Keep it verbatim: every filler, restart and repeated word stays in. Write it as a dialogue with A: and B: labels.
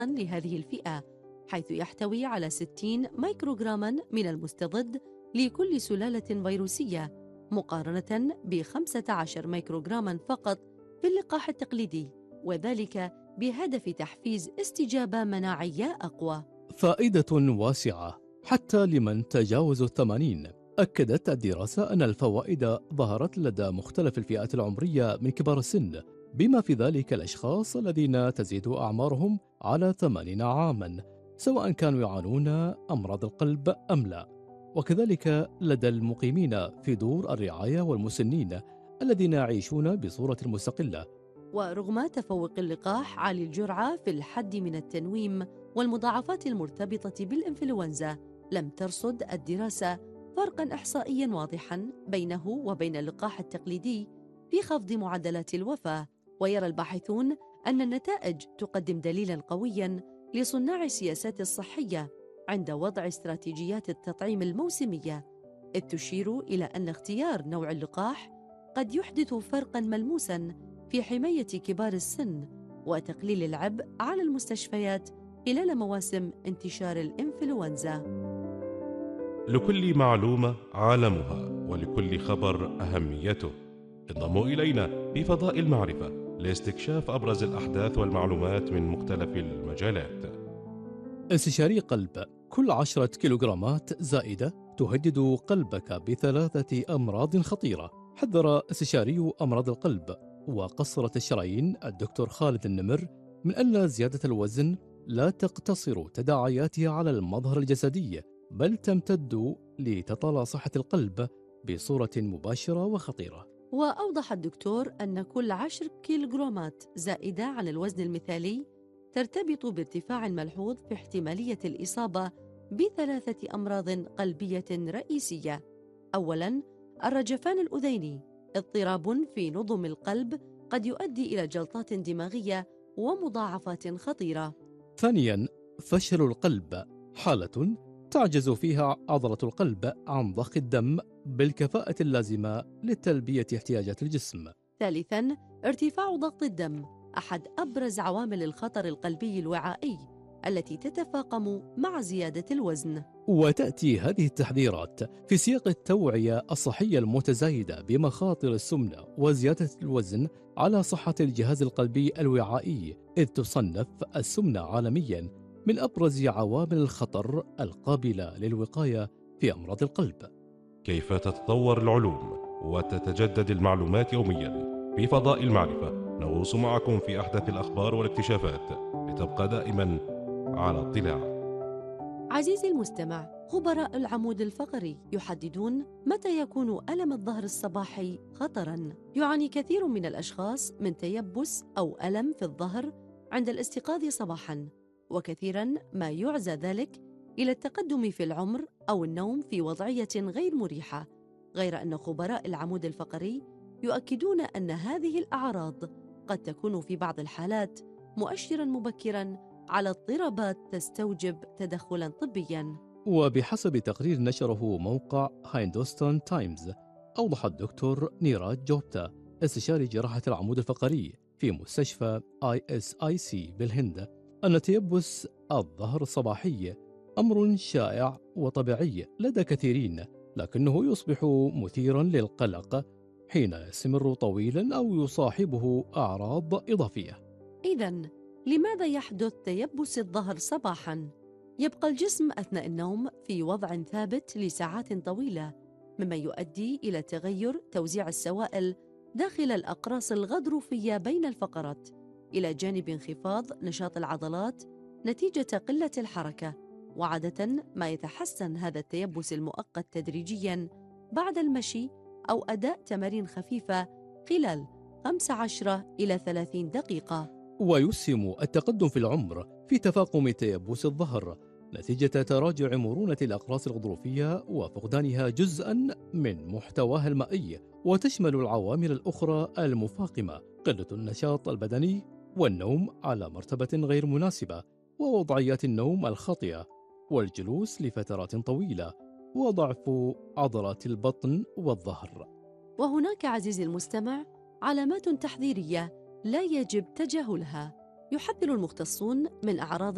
A: لهذه الفئة، حيث يحتوي على ستين ميكروغراما من المستضد لكل سلالة فيروسية، مقارنة ب خمسة عشر ميكروغراما فقط في اللقاح التقليدي، وذلك بهدف تحفيز استجابة مناعية أقوى.
B: فائدة واسعة حتى لمن تجاوزوا الثمانين. أكدت الدراسة أن الفوائد ظهرت لدى مختلف الفئات العمرية من كبار السن، بما في ذلك الأشخاص الذين تزيد أعمارهم على ثمانين عاماً، سواء كانوا يعانون أمراض القلب أم لا، وكذلك لدى المقيمين في دور الرعاية والمسنين الذين يعيشون بصورة مستقلة.
A: ورغم تفوق اللقاح عالي الجرعة في الحد من التنويم والمضاعفات المرتبطة بالإنفلونزا، لم ترصد الدراسة فرقاً إحصائياً واضحاً بينه وبين اللقاح التقليدي في خفض معدلات الوفاة. ويرى الباحثون أن النتائج تقدم دليلاً قوياً لصناع السياسات الصحية عند وضع استراتيجيات التطعيم الموسمية، إذ تشير إلى أن اختيار نوع اللقاح قد يحدث فرقاً ملموساً في حماية كبار السن وتقليل العبء على المستشفيات خلال مواسم انتشار الإنفلونزا.
C: لكل معلومة عالمها، ولكل خبر أهميته. انضموا إلينا في فضاء المعرفة لاستكشاف أبرز الأحداث والمعلومات من مختلف المجالات.
B: استشاري قلب: كل عشرة كيلوغرامات زائدة تهدد قلبك بثلاثة أمراض خطيرة. حذر استشاري أمراض القلب وقصرة الشرايين الدكتور خالد النمر من أن زيادة الوزن لا تقتصر تداعياتها على المظهر الجسدي، بل تمتد لتطال صحة القلب بصورة مباشرة وخطيرة.
A: وأوضح الدكتور أن كل عشر كيلوغرامات زائدة عن الوزن المثالي ترتبط بارتفاع ملحوظ في احتمالية الإصابة بثلاثة أمراض قلبية رئيسية. أولاً، الرجفان الأذيني، اضطراب في نظم القلب قد يؤدي إلى جلطات دماغية ومضاعفات خطيرة.
B: ثانياً، فشل القلب، حالة تعجز فيها عضلة القلب عن ضخ الدم بالكفاءة اللازمة لتلبية احتياجات الجسم.
A: ثالثاً، ارتفاع ضغط الدم، أحد أبرز عوامل الخطر القلبي الوعائي التي تتفاقم مع زيادة الوزن.
B: وتأتي هذه التحذيرات في سياق التوعية الصحية المتزايدة بمخاطر السمنة وزيادة الوزن على صحة الجهاز القلبي الوعائي، إذ تصنف السمنة عالمياً من أبرز عوامل الخطر القابلة للوقاية في أمراض القلب.
C: كيف تتطور العلوم وتتجدد المعلومات يومياً؟ في فضاء المعرفة نغوص معكم في أحدث الأخبار والاكتشافات لتبقى دائماً على اطلاع.
A: عزيزي المستمع، خبراء العمود الفقري يحددون متى يكون ألم الظهر الصباحي خطراً. يعاني كثير من الأشخاص من تيبس أو ألم في الظهر عند الاستيقاظ صباحاً، وكثيراً ما يعزى ذلك إلى التقدم في العمر أو النوم في وضعية غير مريحة. غير أن خبراء العمود الفقري يؤكدون أن هذه الأعراض قد تكون في بعض الحالات مؤشراً مبكراً على اضطرابات تستوجب تدخلاً طبياً.
B: وبحسب تقرير نشره موقع هايندوستون تايمز، أوضح الدكتور نيراج جوبتا استشاري جراحة العمود الفقري في مستشفى آي إس آي سي بالهند أن تيبس الظهر الصباحي أمر شائع وطبيعي لدى كثيرين، لكنه يصبح مثيراً للقلق حين يستمر طويلاً أو يصاحبه أعراض إضافية.
A: إذن لماذا يحدث تيبس الظهر صباحاً؟ يبقى الجسم أثناء النوم في وضع ثابت لساعات طويلة، مما يؤدي إلى تغير توزيع السوائل داخل الأقراص الغضروفية بين الفقرات، إلى جانب انخفاض نشاط العضلات نتيجة قلة الحركة. وعادة ما يتحسن هذا التيبس المؤقت تدريجياً بعد المشي أو أداء تمارين خفيفة خلال خمسة عشر إلى ثلاثين دقيقة.
B: ويسهم التقدم في العمر في تفاقم تيبس الظهر نتيجة تراجع مرونة الأقراص الغضروفية وفقدانها جزءاً من محتواها المائي، وتشمل العوامل الأخرى المفاقمة: قلة النشاط البدني، والنوم على مرتبة غير مناسبة، ووضعيات النوم الخاطئة، والجلوس لفترات طويلة، وضعف عضلات البطن والظهر.
A: وهناك عزيزي المستمع علامات تحذيرية لا يجب تجاهلها. يحذر المختصون من أعراض